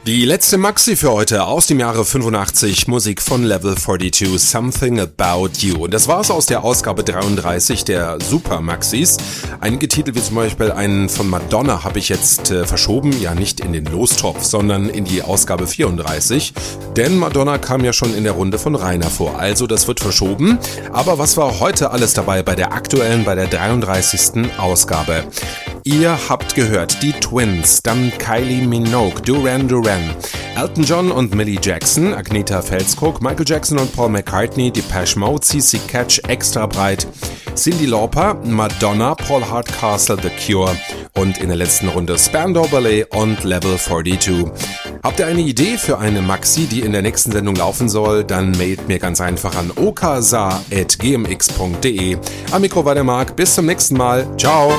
Die letzte Maxi für heute aus dem Jahre 85, Musik von Level 42, Something About You. Und das war's aus der Ausgabe 33 der Super Maxis. Einige Titel wie zum Beispiel einen von Madonna habe ich jetzt verschoben, ja nicht in den Lostopf, sondern in die Ausgabe 34. Denn Madonna kam ja schon in der Runde von Rainer vor, also das wird verschoben. Aber was war heute alles dabei bei der 33. Ausgabe? Ihr habt gehört, die Twins, dann Kylie Minogue, Duran Duran, Elton John und Millie Jackson, Agnetha Fälskog, Michael Jackson und Paul McCartney, Depeche Mode, CC Catch, Extra Breit, Cyndi Lauper, Madonna, Paul Hardcastle, The Cure und in der letzten Runde Spandau Ballet und Level 42. Habt ihr eine Idee für eine Maxi, die in der nächsten Sendung laufen soll, dann mailt mir ganz einfach an okasa@gmx.de. Am Mikro war der Marc, bis zum nächsten Mal, ciao!